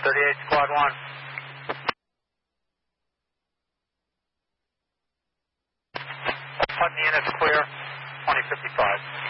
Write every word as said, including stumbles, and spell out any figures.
thirty-eight, Squad one. Putney units clear, twenty fifty-five.